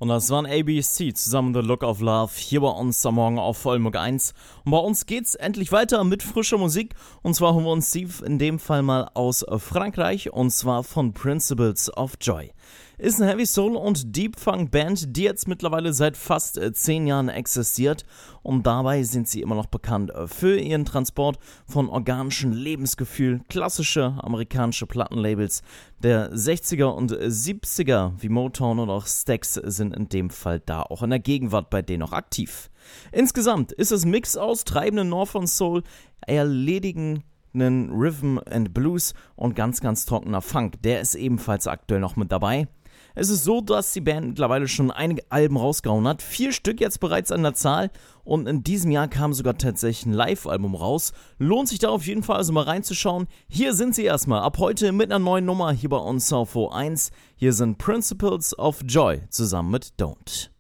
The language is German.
Und das waren ABC zusammen The Look of Love hier bei uns am Morgen auf Vollmug 1. Und bei uns geht's endlich weiter mit frischer Musik. Und zwar holen wir uns die in dem Fall mal aus Frankreich und zwar von Principles of Joy. Ist eine Heavy Soul und Deep Funk Band, die jetzt mittlerweile seit fast 10 Jahren existiert. Und dabei sind sie immer noch bekannt für ihren Transport von organischem Lebensgefühl, klassische amerikanische Plattenlabels der 60er und 70er wie Motown und auch Stax sind in dem Fall da auch in der Gegenwart bei denen noch aktiv. Insgesamt ist es ein Mix aus treibenden Northern Soul, erledigenden Rhythm and Blues und ganz trockener Funk. Der ist ebenfalls aktuell noch mit dabei. Es ist so, dass die Band mittlerweile schon einige Alben rausgehauen hat. 4 Stück jetzt bereits an der Zahl. Und in diesem Jahr kam sogar tatsächlich ein Live-Album raus. Lohnt sich da auf jeden Fall also mal reinzuschauen. Hier sind sie erstmal ab heute mit einer neuen Nummer hier bei uns auf O1. Hier sind Principles of Joy zusammen mit Don't.